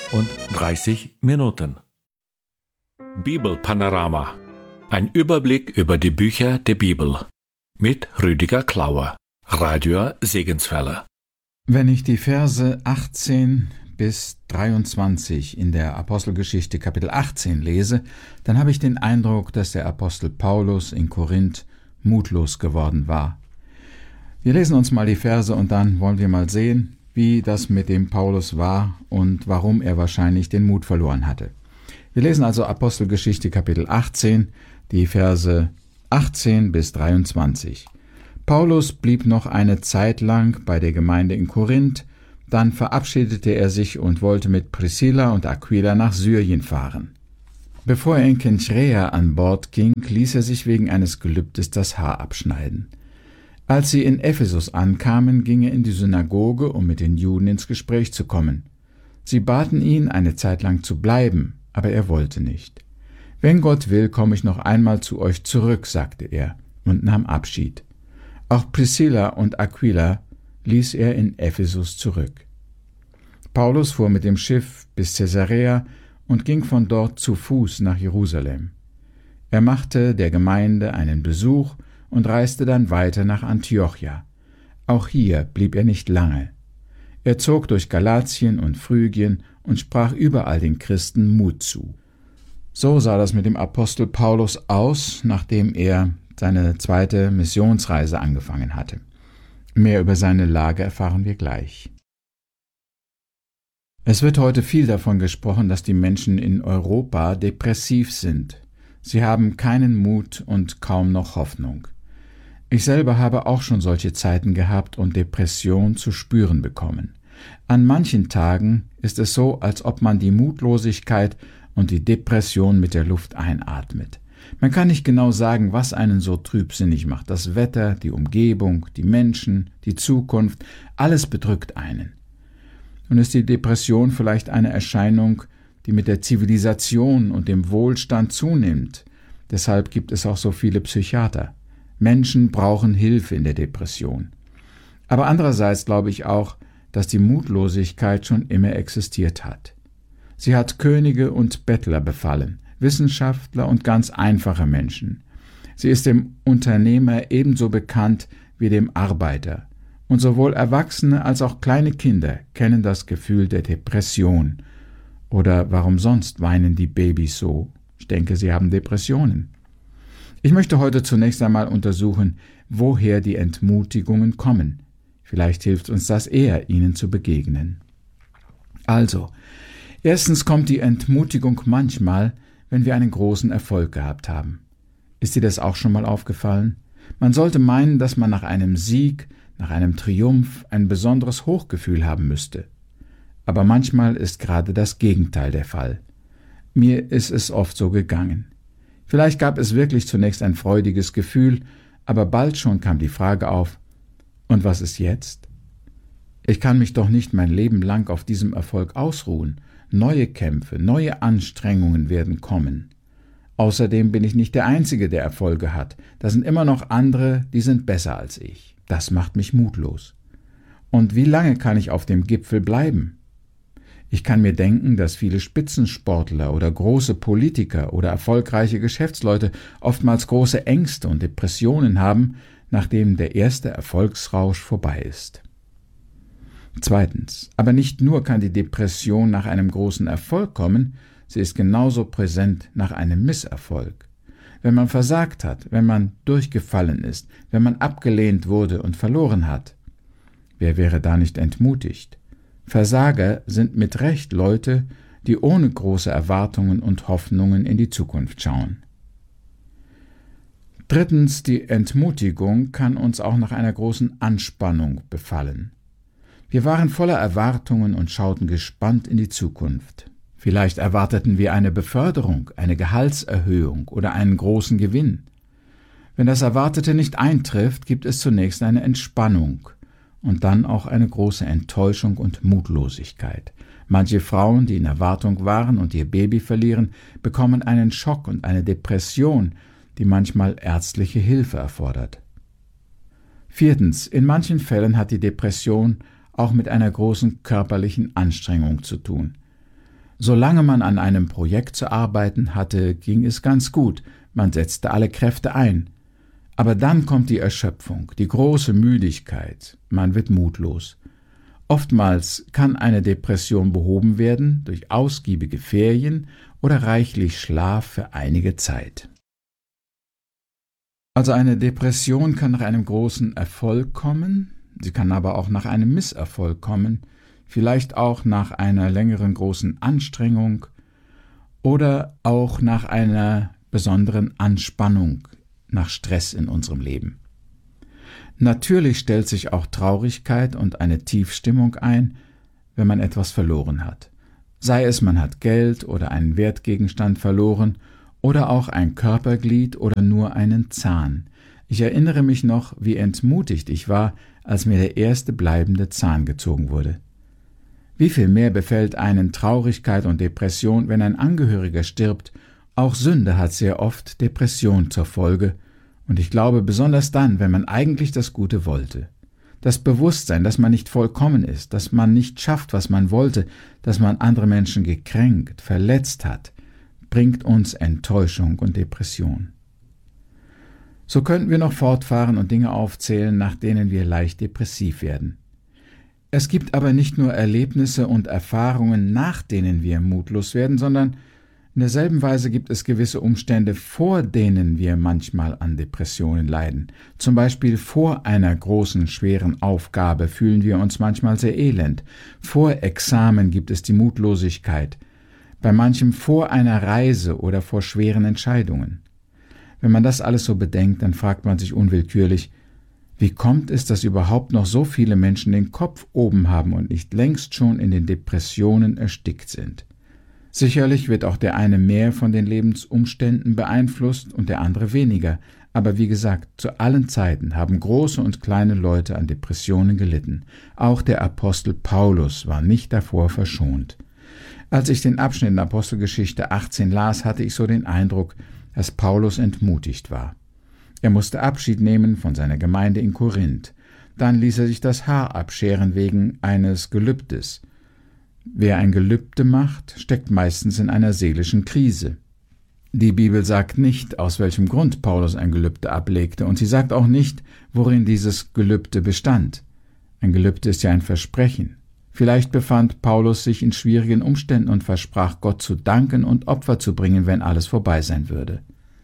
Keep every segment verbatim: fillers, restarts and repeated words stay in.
und dreißig Minuten. Bibelpanorama. Ein Überblick über die Bücher der Bibel. Mit Rüdiger Klauer, Radio Segenswelle. Wenn ich die Verse achtzehn bis dreiundzwanzig in der Apostelgeschichte Kapitel achtzehn lese, dann habe ich den Eindruck, dass der Apostel Paulus in Korinth mutlos geworden war. Wir lesen uns mal die Verse und dann wollen wir mal sehen, wie das mit dem Paulus war und warum er wahrscheinlich den Mut verloren hatte. Wir lesen also Apostelgeschichte Kapitel achtzehn, die Verse achtzehn bis dreiundzwanzig. Paulus blieb noch eine Zeit lang bei der Gemeinde in Korinth, dann verabschiedete er sich und wollte mit Priscilla und Aquila nach Syrien fahren. Bevor er in Kenchrea an Bord ging, ließ er sich wegen eines Gelübdes das Haar abschneiden. Als sie in Ephesus ankamen, ging er in die Synagoge, um mit den Juden ins Gespräch zu kommen. Sie baten ihn, eine Zeit lang zu bleiben, aber er wollte nicht. »Wenn Gott will, komme ich noch einmal zu euch zurück«, sagte er und nahm Abschied. Auch Priscilla und Aquila ließ er in Ephesus zurück. Paulus fuhr mit dem Schiff bis Caesarea und ging von dort zu Fuß nach Jerusalem. Er machte der Gemeinde einen Besuch und reiste dann weiter nach Antiochia. Auch hier blieb er nicht lange. Er zog durch Galatien und Phrygien und sprach überall den Christen Mut zu. So sah das mit dem Apostel Paulus aus, nachdem er seine zweite Missionsreise angefangen hatte. Mehr über seine Lage erfahren wir gleich. Es wird heute viel davon gesprochen, dass die Menschen in Europa depressiv sind. Sie haben keinen Mut und kaum noch Hoffnung. Ich selber habe auch schon solche Zeiten gehabt und Depression zu spüren bekommen. An manchen Tagen ist es so, als ob man die Mutlosigkeit und die Depression mit der Luft einatmet. Man kann nicht genau sagen, was einen so trübsinnig macht. Das Wetter, die Umgebung, die Menschen, die Zukunft, alles bedrückt einen. Nun ist die Depression vielleicht eine Erscheinung, die mit der Zivilisation und dem Wohlstand zunimmt. Deshalb gibt es auch so viele Psychiater. Menschen brauchen Hilfe in der Depression. Aber andererseits glaube ich auch, dass die Mutlosigkeit schon immer existiert hat. Sie hat Könige und Bettler befallen, Wissenschaftler und ganz einfache Menschen. Sie ist dem Unternehmer ebenso bekannt wie dem Arbeiter. Und sowohl Erwachsene als auch kleine Kinder kennen das Gefühl der Depression. Oder warum sonst weinen die Babys so? Ich denke, sie haben Depressionen. Ich möchte heute zunächst einmal untersuchen, woher die Entmutigungen kommen. Vielleicht hilft uns das eher, ihnen zu begegnen. Also, erstens kommt die Entmutigung manchmal, wenn wir einen großen Erfolg gehabt haben. Ist dir das auch schon mal aufgefallen? Man sollte meinen, dass man nach einem Sieg, nach einem Triumph ein besonderes Hochgefühl haben müsste. Aber manchmal ist gerade das Gegenteil der Fall. Mir ist es oft so gegangen. Vielleicht gab es wirklich zunächst ein freudiges Gefühl, aber bald schon kam die Frage auf, und was ist jetzt? Ich kann mich doch nicht mein Leben lang auf diesem Erfolg ausruhen. Neue Kämpfe, neue Anstrengungen werden kommen. Außerdem bin ich nicht der Einzige, der Erfolge hat. Da sind immer noch andere, die sind besser als ich. Das macht mich mutlos. Und wie lange kann ich auf dem Gipfel bleiben? Ich kann mir denken, dass viele Spitzensportler oder große Politiker oder erfolgreiche Geschäftsleute oftmals große Ängste und Depressionen haben, nachdem der erste Erfolgsrausch vorbei ist. Zweitens, aber nicht nur kann die Depression nach einem großen Erfolg kommen, sie ist genauso präsent nach einem Misserfolg. Wenn man versagt hat, wenn man durchgefallen ist, wenn man abgelehnt wurde und verloren hat, wer wäre da nicht entmutigt? Versager sind mit Recht Leute, die ohne große Erwartungen und Hoffnungen in die Zukunft schauen. Drittens, die Entmutigung kann uns auch nach einer großen Anspannung befallen. Wir waren voller Erwartungen und schauten gespannt in die Zukunft. Vielleicht erwarteten wir eine Beförderung, eine Gehaltserhöhung oder einen großen Gewinn. Wenn das Erwartete nicht eintrifft, gibt es zunächst eine Entspannung und dann auch eine große Enttäuschung und Mutlosigkeit. Manche Frauen, die in Erwartung waren und ihr Baby verlieren, bekommen einen Schock und eine Depression, die manchmal ärztliche Hilfe erfordert. Viertens, in manchen Fällen hat die Depression auch mit einer großen körperlichen Anstrengung zu tun. Solange man an einem Projekt zu arbeiten hatte, ging es ganz gut, man setzte alle Kräfte ein. Aber dann kommt die Erschöpfung, die große Müdigkeit, man wird mutlos. Oftmals kann eine Depression behoben werden durch ausgiebige Ferien oder reichlich Schlaf für einige Zeit. Also eine Depression kann nach einem großen Erfolg kommen, sie kann aber auch nach einem Misserfolg kommen, vielleicht auch nach einer längeren großen Anstrengung oder auch nach einer besonderen Anspannung, nach Stress in unserem Leben. Natürlich stellt sich auch Traurigkeit und eine Tiefstimmung ein, wenn man etwas verloren hat. Sei es, man hat Geld oder einen Wertgegenstand verloren oder auch ein Körperglied oder nur einen Zahn. Ich erinnere mich noch, wie entmutigt ich war, als mir der erste bleibende Zahn gezogen wurde. Wie viel mehr befällt einen Traurigkeit und Depression, wenn ein Angehöriger stirbt. Auch Sünde hat sehr oft Depression zur Folge, und ich glaube besonders dann, wenn man eigentlich das Gute wollte. Das Bewusstsein, dass man nicht vollkommen ist, dass man nicht schafft, was man wollte, dass man andere Menschen gekränkt, verletzt hat, bringt uns Enttäuschung und Depression. So könnten wir noch fortfahren und Dinge aufzählen, nach denen wir leicht depressiv werden. Es gibt aber nicht nur Erlebnisse und Erfahrungen, nach denen wir mutlos werden, sondern in derselben Weise gibt es gewisse Umstände, vor denen wir manchmal an Depressionen leiden. Zum Beispiel vor einer großen, schweren Aufgabe fühlen wir uns manchmal sehr elend. Vor Examen gibt es die Mutlosigkeit. Bei manchem vor einer Reise oder vor schweren Entscheidungen. Wenn man das alles so bedenkt, dann fragt man sich unwillkürlich, wie kommt es, dass überhaupt noch so viele Menschen den Kopf oben haben und nicht längst schon in den Depressionen erstickt sind? Sicherlich wird auch der eine mehr von den Lebensumständen beeinflusst und der andere weniger, aber wie gesagt, zu allen Zeiten haben große und kleine Leute an Depressionen gelitten. Auch der Apostel Paulus war nicht davor verschont. Als ich den Abschnitt in Apostelgeschichte achtzehn las, hatte ich so den Eindruck, dass Paulus entmutigt war. Er musste Abschied nehmen von seiner Gemeinde in Korinth. Dann ließ er sich das Haar abscheren wegen eines Gelübdes. Wer ein Gelübde macht, steckt meistens in einer seelischen Krise. Die Bibel sagt nicht, aus welchem Grund Paulus ein Gelübde ablegte, und sie sagt auch nicht, worin dieses Gelübde bestand. Ein Gelübde ist ja ein Versprechen. Vielleicht befand Paulus sich in schwierigen Umständen und versprach Gott zu danken und Opfer zu bringen, wenn alles vorbei sein würde.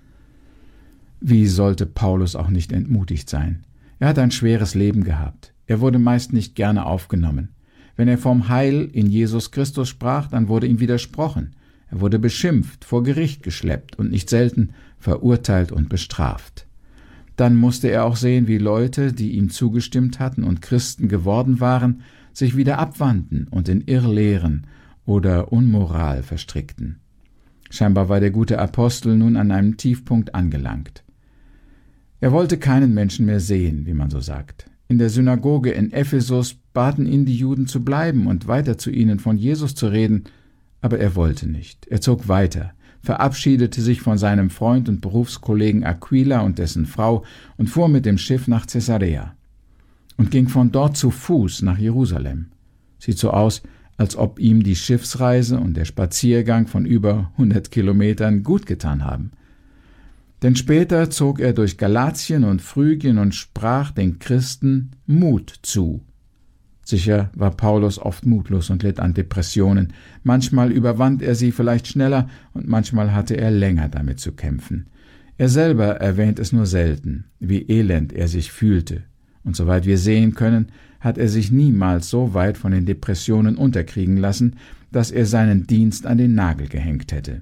Wie sollte Paulus auch nicht entmutigt sein? Er hat ein schweres Leben gehabt. Er wurde meist nicht gerne aufgenommen. Wenn er vom Heil in Jesus Christus sprach, dann wurde ihm widersprochen. Er wurde beschimpft, vor Gericht geschleppt und nicht selten verurteilt und bestraft. Dann musste er auch sehen, wie Leute, die ihm zugestimmt hatten und Christen geworden waren, sich wieder abwandten und in Irrlehren oder Unmoral verstrickten. Scheinbar war der gute Apostel nun an einem Tiefpunkt angelangt. Er wollte keinen Menschen mehr sehen, wie man so sagt. In der Synagoge in Ephesus baten ihn die Juden zu bleiben und weiter zu ihnen von Jesus zu reden, aber er wollte nicht. Er zog weiter, verabschiedete sich von seinem Freund und Berufskollegen Aquila und dessen Frau und fuhr mit dem Schiff nach Caesarea und ging von dort zu Fuß nach Jerusalem. Sieht so aus, als ob ihm die Schiffsreise und der Spaziergang von über hundert Kilometern gut getan haben. Denn später zog er durch Galatien und Phrygien und sprach den Christen Mut zu. Sicher war Paulus oft mutlos und litt an Depressionen. Manchmal überwand er sie vielleicht schneller und manchmal hatte er länger damit zu kämpfen. Er selber erwähnt es nur selten, wie elend er sich fühlte. Und soweit wir sehen können, hat er sich niemals so weit von den Depressionen unterkriegen lassen, dass er seinen Dienst an den Nagel gehängt hätte.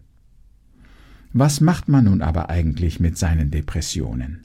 Was macht man nun aber eigentlich mit seinen Depressionen?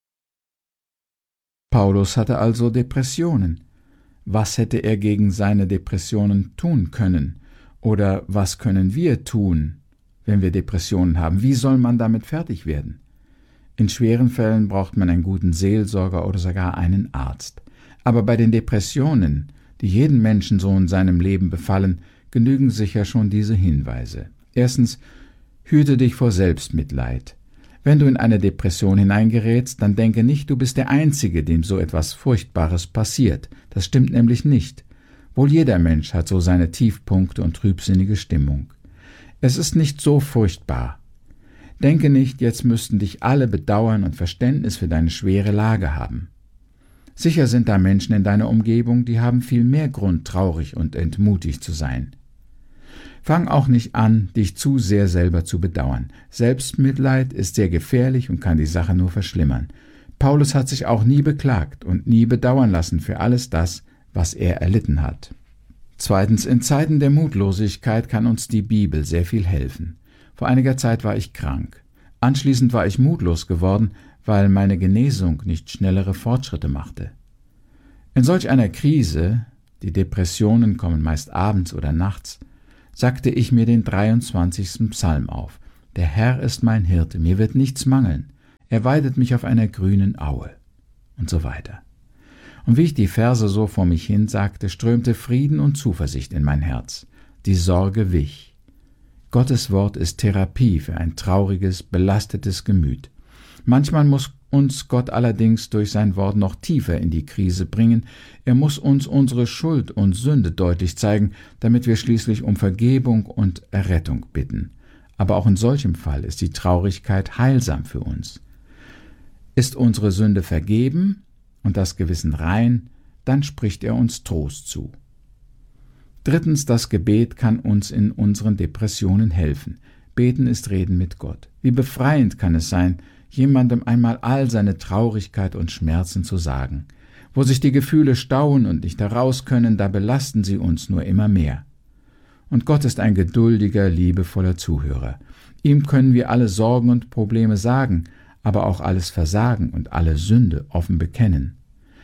Paulus hatte also Depressionen. Was hätte er gegen seine Depressionen tun können? Oder was können wir tun, wenn wir Depressionen haben? Wie soll man damit fertig werden? In schweren Fällen braucht man einen guten Seelsorger oder sogar einen Arzt. Aber bei den Depressionen, die jeden Menschen so in seinem Leben befallen, genügen sicher schon diese Hinweise. Erstens, hüte dich vor Selbstmitleid. Wenn du in eine Depression hineingerätst, dann denke nicht, du bist der Einzige, dem so etwas Furchtbares passiert. Das stimmt nämlich nicht. Wohl jeder Mensch hat so seine Tiefpunkte und trübsinnige Stimmung. Es ist nicht so furchtbar. Denke nicht, jetzt müssten dich alle bedauern und Verständnis für deine schwere Lage haben. Sicher sind da Menschen in deiner Umgebung, die haben viel mehr Grund, traurig und entmutigt zu sein. Fang auch nicht an, dich zu sehr selber zu bedauern. Selbstmitleid ist sehr gefährlich und kann die Sache nur verschlimmern. Paulus hat sich auch nie beklagt und nie bedauern lassen für alles das, was er erlitten hat. Zweitens, in Zeiten der Mutlosigkeit kann uns die Bibel sehr viel helfen. Vor einiger Zeit war ich krank. Anschließend war ich mutlos geworden, weil meine Genesung nicht schnellere Fortschritte machte. In solch einer Krise, die Depressionen kommen meist abends oder nachts, sagte ich mir den dreiundzwanzigsten Psalm auf. Der Herr ist mein Hirte, mir wird nichts mangeln. Er weidet mich auf einer grünen Aue. Und so weiter. Und wie ich die Verse so vor mich hin sagte, strömte Frieden und Zuversicht in mein Herz. Die Sorge wich. Gottes Wort ist Therapie für ein trauriges, belastetes Gemüt. Manchmal muss uns Gott allerdings durch sein Wort noch tiefer in die Krise bringen. Er muss uns unsere Schuld und Sünde deutlich zeigen, damit wir schließlich um Vergebung und Errettung bitten. Aber auch in solchem Fall ist die Traurigkeit heilsam für uns. Ist unsere Sünde vergeben und das Gewissen rein, dann spricht er uns Trost zu. Drittens, das Gebet kann uns in unseren Depressionen helfen. Beten ist Reden mit Gott. Wie befreiend kann es sein, jemandem einmal all seine Traurigkeit und Schmerzen zu sagen. Wo sich die Gefühle stauen und nicht heraus können, da belasten sie uns nur immer mehr. Und Gott ist ein geduldiger, liebevoller Zuhörer. Ihm können wir alle Sorgen und Probleme sagen, aber auch alles Versagen und alle Sünde offen bekennen.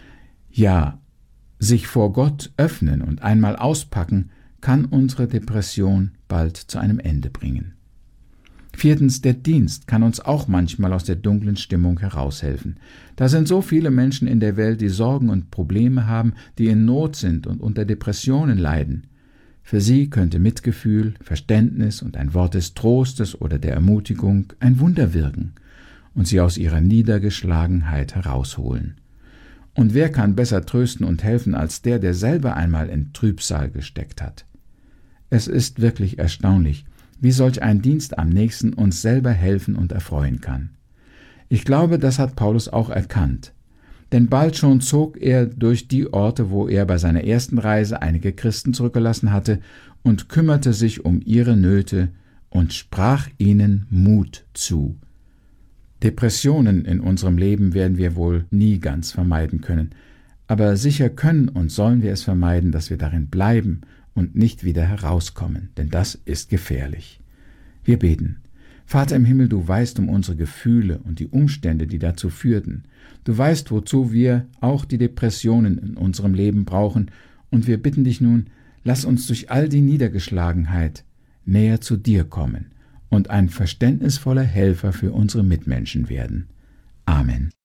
Ja, sich vor Gott öffnen und einmal auspacken, kann unsere Depression bald zu einem Ende bringen. Viertens, der Dienst kann uns auch manchmal aus der dunklen Stimmung heraushelfen. Da sind so viele Menschen in der Welt, die Sorgen und Probleme haben, die in Not sind und unter Depressionen leiden. Für sie könnte Mitgefühl, Verständnis und ein Wort des Trostes oder der Ermutigung ein Wunder wirken und sie aus ihrer Niedergeschlagenheit herausholen. Und wer kann besser trösten und helfen als der, der selber einmal in Trübsal gesteckt hat? Es ist wirklich erstaunlich, wie solch ein Dienst am nächsten uns selber helfen und erfreuen kann. Ich glaube, das hat Paulus auch erkannt. Denn bald schon zog er durch die Orte, wo er bei seiner ersten Reise einige Christen zurückgelassen hatte, und kümmerte sich um ihre Nöte und sprach ihnen Mut zu. Depressionen in unserem Leben werden wir wohl nie ganz vermeiden können, aber sicher können und sollen wir es vermeiden, dass wir darin bleiben und nicht wieder herauskommen, denn das ist gefährlich. Wir beten. Vater im Himmel, du weißt um unsere Gefühle und die Umstände, die dazu führten. Du weißt, wozu wir auch die Depressionen in unserem Leben brauchen, und wir bitten dich nun, lass uns durch all die Niedergeschlagenheit näher zu dir kommen und ein verständnisvoller Helfer für unsere Mitmenschen werden. Amen.